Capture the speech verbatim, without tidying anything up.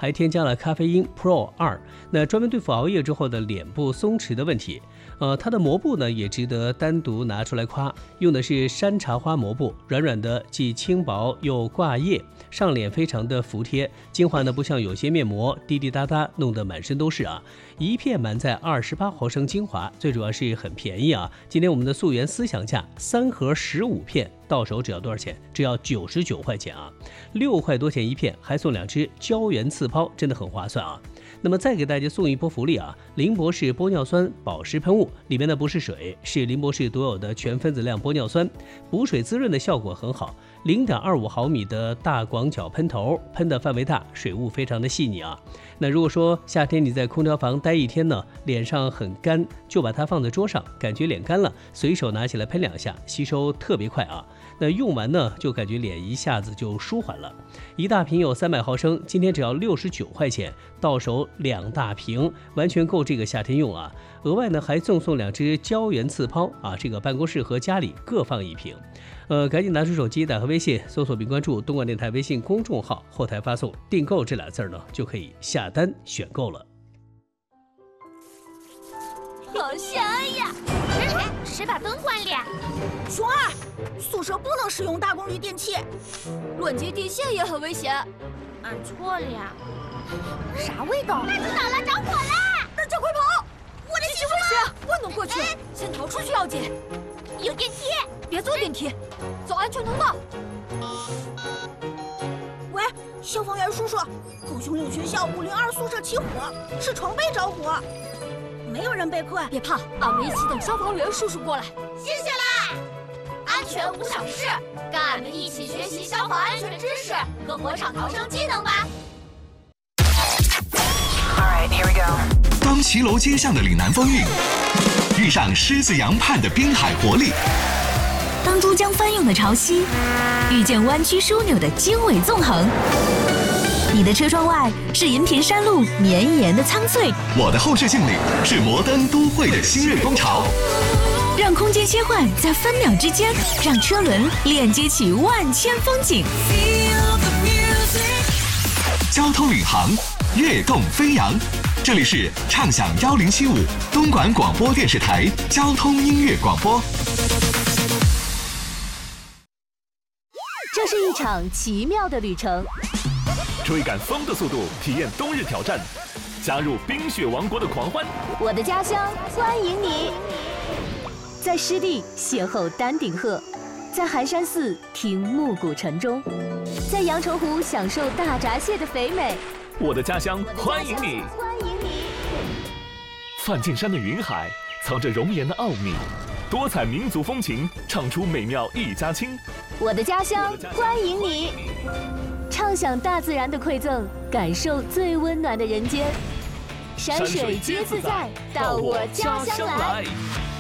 还添加了咖啡因 Pro 二，那专门对付熬夜之后的脸部松弛的问题。呃，它的膜布呢也值得单独拿出来夸，用的是山茶花膜布，软软的，既轻薄又挂液，上脸非常的服帖。精华呢不像有些面膜滴滴答答弄得满身都是啊，一片满载二十八毫升精华，最主要是很便宜啊。今天我们的溯源思想价，三盒十五片，到手只要多少钱？只要九十九块钱啊，六块多钱一片，还送两支胶原刺抛，真的很划算啊。那么再给大家送一波福利啊，林博士玻尿酸保湿喷雾，里面的不是水，是林博士独有的全分子量玻尿酸，补水滋润的效果很好。零点二五毫米的大广角喷头，喷的范围大，水雾非常的细腻啊。那如果说夏天你在空调房待一天呢，脸上很干，就把它放在桌上，感觉脸干了，随手拿起来喷两下，吸收特别快啊。那用完呢，就感觉脸一下子就舒缓了。一大瓶有三百毫升，今天只要六十九块钱，到手两大瓶，完全够这个夏天用啊。额外呢还赠送两支胶原刺抛啊，这个办公室和家里各放一瓶。呃，赶紧拿出手机，打开微信，搜索并关注东莞电台微信公众号，后台发送订购这俩字呢，就可以下单选购了。 好香呀！谁把灯关了？ 熊二，宿舍不能使用大功率电器， 乱接电线也很危险。俺错了呀。 啥味道？ 俺知道了，着火了！ 大家快跑！ 我的媳妇儿，不能过去，先逃出去要紧。 有电梯， 别坐电梯，走安全通道。喂，消防员叔叔，狗熊岭学校五零二宿舍起火，是床被着火，没有人被困。 别怕，俺们一起等消防员叔叔过来。谢谢啦！安全无小事，跟俺们一起学习消防安全知识和火场逃生技能吧。 Alright, here we go. 当骑楼街巷的岭南风韵遇上狮子洋畔的滨海活力， 当珠江翻涌的潮汐遇见弯曲枢纽的经纬纵横，你的车窗外是银屏山路绵延的苍翠， 我的后视镜里是摩登都会的新锐风潮。 让空间切换在分秒之间，让车轮链接起万千风景。 交通领航，跃动飞扬。这里是畅享幺零七五东莞广播电视台交通音乐广播。 这是一场奇妙的旅程， 追赶风的速度，体验冬日挑战，加入冰雪王国的狂欢。 我的家乡欢迎你，在湿地邂逅丹顶鹤，在寒山寺听暮鼓晨钟，在阳澄湖享受大闸蟹的肥美。 我的家乡欢迎你， 欢迎你。 梵净山的云海藏着容颜的奥秘，多彩民族风情唱出美妙一家亲。 我的家乡欢迎你，畅享大自然的馈赠，感受最温暖的人间。山水皆自在，到我家乡来。